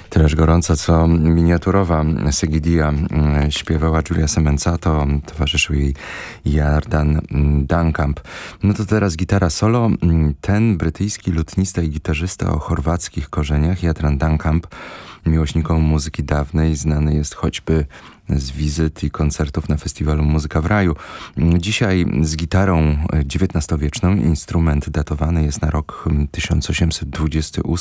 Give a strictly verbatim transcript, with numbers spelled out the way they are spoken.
Tyleż gorąca, co miniaturowa Sygidia śpiewała Giulia Semenzato, towarzyszył jej Jardan Dankamp. No to teraz gitara solo. Ten brytyjski lutnista i gitarzysta o chorwackich korzeniach, Jardan Dankamp, miłośnikom muzyki dawnej znany jest choćby z wizyt i koncertów na festiwalu Muzyka w Raju. Dzisiaj z gitarą dziewiętnastowieczną. Instrument datowany jest na rok tysiąc osiemset dwudziesty ósmy.